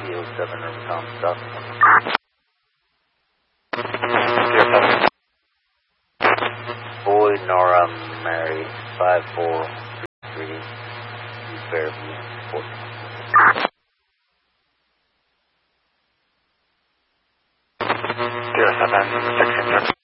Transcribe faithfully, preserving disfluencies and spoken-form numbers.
oh seven Rivercom Stop. Boy, Nora, Mary, five four three three, Fairview, Fort. zero seven, six six six.